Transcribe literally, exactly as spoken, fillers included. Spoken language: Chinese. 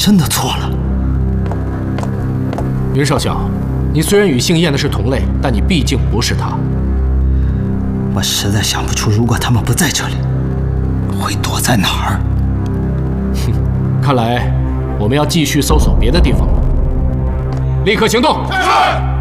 真的错了。 云少校，你虽然与姓燕的是同类，但你毕竟不是他。 我实在想不出，如果他们不在这里，会躲在哪儿。 哼，看来我们要继续搜索别的地方了。立刻行动！是。